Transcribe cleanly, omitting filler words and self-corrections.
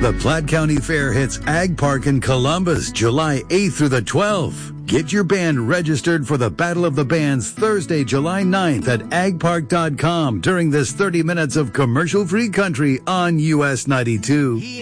The Platte County Fair hits Ag Park in Columbus, July 8th through the 12th. Get your band registered for the Battle of the Bands Thursday, July 9th at agpark.com during this 30 minutes of commercial-free country on US 92.